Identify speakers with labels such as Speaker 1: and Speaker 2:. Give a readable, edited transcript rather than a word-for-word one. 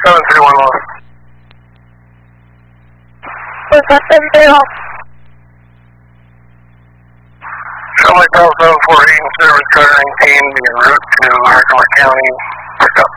Speaker 1: 7311.
Speaker 2: What's that, 73
Speaker 1: Show my 748 and service car 19 being route to Herkimer County. Pick up.